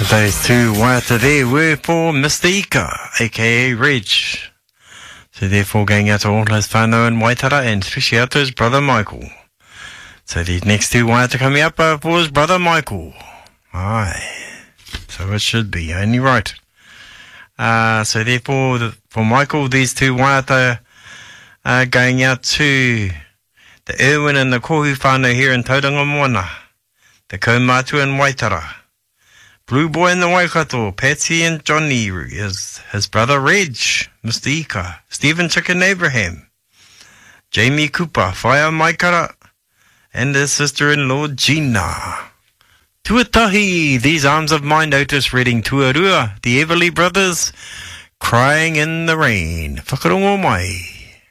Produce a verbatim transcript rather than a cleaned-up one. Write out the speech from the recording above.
Those two waiata there were for Mister Ika, aka Reg. So therefore going out to all his whānau in Waitara, and especially out to his brother Michael. So these next two waiata coming up are for his brother Michael. Aye. So it should be, only right. Uh, so therefore, the, for Michael, these two waiata are going out to the Irwin and the Kohu whānau here in Tauranga Moana, the Kaumātua in Waitara, Blue Boy in the Waikato, Patsy and Johnny, his, his brother Reg, Mister Ika, Stephen Chicken Abraham, Jamie Cooper, Whaia Maikara, and his sister-in-law Gina. Tuatahi, these arms of mine notice reading Tuarua, the Everly Brothers, Crying in the Rain. Whakarongo mai.